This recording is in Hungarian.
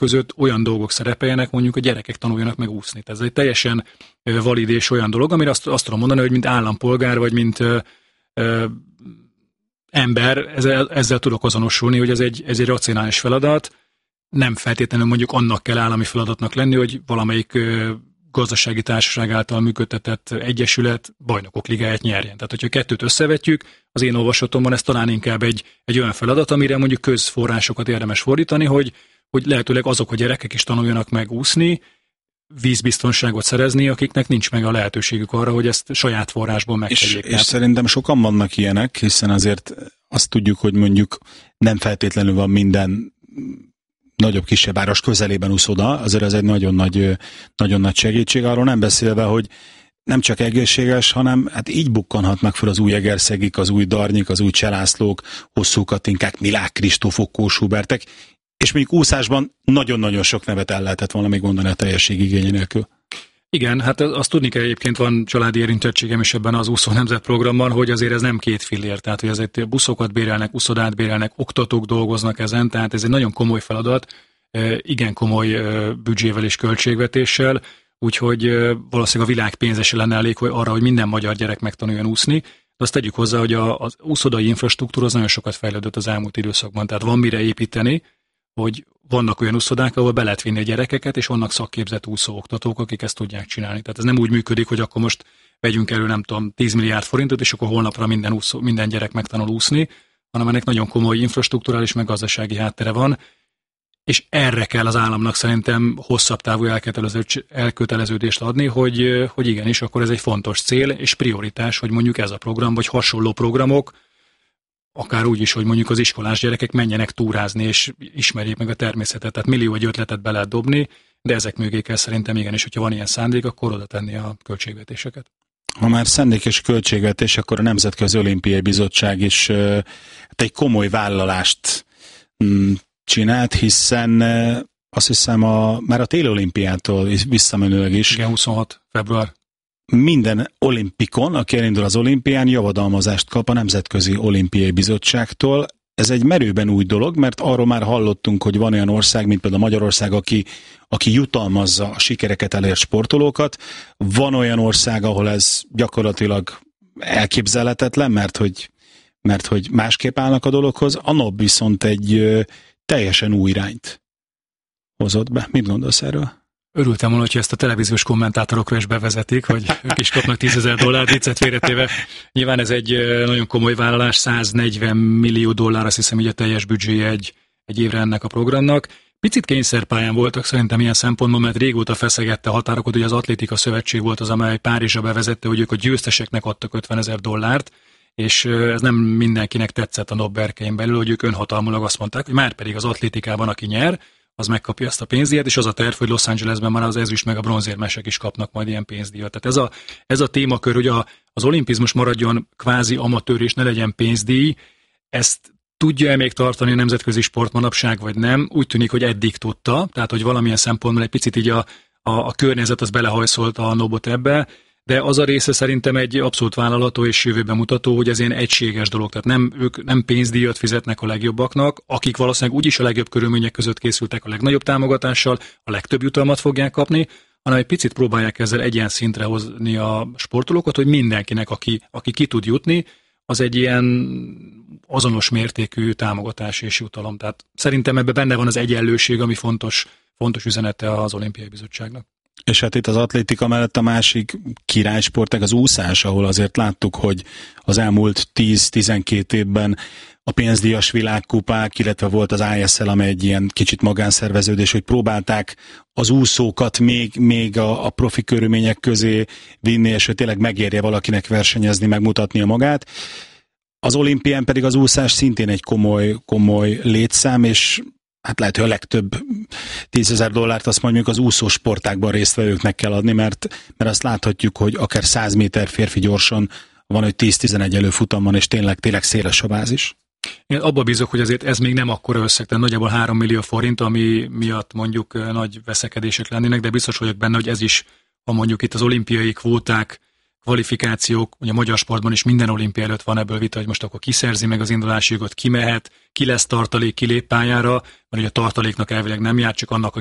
között olyan dolgok szerepeljenek, mondjuk a gyerekek tanuljanak meg úszni. Tehát ez egy teljesen valid és olyan dolog, amire azt tudom mondani, hogy mint állampolgár, vagy mint ember ezzel tudok azonosulni, hogy ez egy racionális feladat. Nem feltétlenül mondjuk annak kell állami feladatnak lenni, hogy valamelyik gazdasági társaság által működtetett egyesület bajnokok ligáját nyerjen. Tehát, hogyha kettőt összevetjük, az én olvasatomban ez talán inkább egy olyan feladat, amire mondjuk közforrásokat érdemes fordítani, hogy lehetőleg azok a gyerekek is tanuljanak meg úszni, vízbiztonságot szerezni, akiknek nincs meg a lehetőségük arra, hogy ezt saját forrásból megtegyék. És szerintem sokan vannak ilyenek, hiszen azért azt tudjuk, hogy mondjuk nem feltétlenül van minden nagyobb-kisebb város közelében úszoda, azért ez egy nagyon nagy segítség, arról nem beszélve, hogy nem csak egészséges, hanem hát így bukkanhatnak fel az új Egerszegik, az új Darnyik, az új Cselászlók, Hosszú Katinkák, Milák Kristófok, Kós Hubertek, és mondjuk úszásban nagyon-nagyon sok nevet el lehetett volna még mondani a teljesség igénye nélkül. Igen, hát azt tudni kell, egyébként van családi érintettségem is ebben az úszó nemzetprogramban, hogy azért ez nem két fillér, tehát hogy azért buszokat bérelnek, úszodát bérelnek, oktatók dolgoznak ezen, tehát ez egy nagyon komoly feladat, igen komoly büdzsével és költségvetéssel, úgyhogy valószínűleg a világ pénze se lenne elég arra, hogy minden magyar gyerek megtanuljon úszni, de azt tegyük hozzá, hogy az úszodai infrastruktúra az nagyon sokat fejlődött az elmúlt időszakban, tehát van mire építeni, hogy vannak olyan úszodák, ahol be lehet vinni a gyerekeket, és vannak szakképzett úszóoktatók, akik ezt tudják csinálni. Tehát ez nem úgy működik, hogy akkor most vegyünk elő, nem tudom, 10 milliárd forintot, és akkor holnapra minden gyerek megtanul úszni, hanem ennek nagyon komoly infrastrukturális, meg gazdasági háttere van, és erre kell az államnak szerintem hosszabb távú elköteleződést adni, hogy igenis, akkor ez egy fontos cél, és prioritás, hogy mondjuk ez a program, vagy hasonló programok, akár úgy is, hogy mondjuk az iskolás gyerekek menjenek túrázni, és ismerjék meg a természetet. Tehát millió egy ötletet be lehet dobni, de ezek mögé kell szerintem igenis, hogyha van ilyen szándék, akkor oda tenni a költségvetéseket. Ha már szándék és költségvetés, akkor a Nemzetközi Olimpiai Bizottság is egy komoly vállalást csinált, hiszen azt hiszem már a téli olimpiától visszamenőleg is. Igen, 26. február. Minden olimpikon, aki elindul az olimpián, javadalmazást kap a Nemzetközi Olimpiai Bizottságtól. Ez egy merőben új dolog, mert arról már hallottunk, hogy van olyan ország, mint például Magyarország, aki jutalmazza a sikereket elért sportolókat. Van olyan ország, ahol ez gyakorlatilag elképzelhetetlen, mert hogy másképp állnak a dologhoz. A NOB viszont egy teljesen új irányt hozott be. Mit gondolsz erről? Örültem volna, hogyha ezt a televíziós kommentátorokra is bevezetik, hogy ők is kapnak $10,000, viccet félretéve. Nyilván ez egy nagyon komoly vállalás, $140 millió, azt hiszem így a teljes büdzséje egy évre ennek a programnak. Picit kényszerpályán voltak szerintem ilyen szempontból, mert régóta feszegette a határokat, hogy az Atlétika Szövetség volt az, amely Párizsra bevezette, hogy ők a győzteseknek adtak $50,000, és ez nem mindenkinek tetszett a NOB berkein belül, hogy ők önhatalmulag azt mondták, hogy már pedig az atlétikában, aki nyer, az megkapja ezt a pénzdíjat, és az a terv, hogy Los Angelesben már az ezüst meg a bronzérmesek is kapnak majd ilyen pénzdíjat. Tehát ez a témakör, hogy az olimpizmus maradjon kvázi amatőr, és ne legyen pénzdíj, ezt tudja-e még tartani a nemzetközi sport manapság, vagy nem? Úgy tűnik, hogy eddig tudta, tehát hogy valamilyen szempontból egy picit így a környezet az belehajszolta a NOB-ot ebbe, de az a része szerintem egy abszolút vállalható és jövőben mutató, hogy ez ilyen egységes dolog. Tehát ők nem pénzdíjat fizetnek a legjobbaknak, akik valószínűleg úgyis a legjobb körülmények között készültek a legnagyobb támogatással, a legtöbb jutalmat fogják kapni, hanem egy picit próbálják ezzel egyen szintre hozni a sportolókat, hogy mindenkinek, aki ki tud jutni, az egy ilyen azonos mértékű támogatás és jutalom. Tehát szerintem ebben benne van az egyenlőség, ami fontos üzenete az Olimpiai Bizottságnak. És hát itt az atlétika mellett a másik királysportek az úszás, ahol azért láttuk, hogy az elmúlt 10-12 évben a pénzdíjas világkupák, illetve volt az ISL, amely egy ilyen kicsit magánszerveződés, hogy próbálták az úszókat még a profi körülmények közé vinni, és hogy tényleg megérje valakinek versenyezni, megmutatnia magát. Az olimpián pedig az úszás szintén egy komoly létszám, és hát lehet, hogy a legtöbb $10,000 azt mondjuk az úszósportákban résztvevőknek kell adni, mert azt láthatjuk, hogy akár 100 méter férfi gyorsan van, hogy 10-11 előfutamban, és tényleg széles a bázis. Én abba bízok, hogy azért ez még nem akkora összeg, tehát nagyjából 3 millió forint, ami miatt mondjuk nagy veszekedések lennének, de biztos vagyok benne, hogy ez is, ha mondjuk itt az olimpiai kvóták kvalifikációk, ugye a magyar sportban is minden olimpia előtt van ebből vita, hogy most akkor ki szerzi meg az indulási jogot, ki mehet, ki lesz tartalék, ki lép pályára, mert ugye a tartaléknak elvileg nem jár, csak annak,